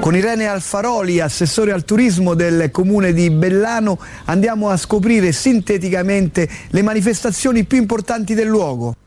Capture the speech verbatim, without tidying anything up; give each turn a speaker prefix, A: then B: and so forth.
A: Con Irene Alfaroli, assessore al turismo del comune di Bellano, andiamo a scoprire sinteticamente le manifestazioni più importanti del luogo.